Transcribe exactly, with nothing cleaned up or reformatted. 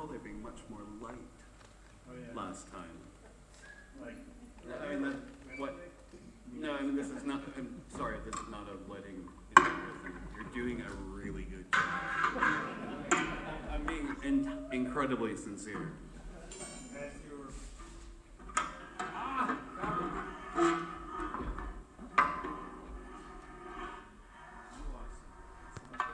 recall there being much more light Oh, yeah. last time. Like, I mean, that, what, no, I mean, this is not, I'm sorry, this is not a wedding interview thing. You're doing a really good job. I'm being in, incredibly sincere.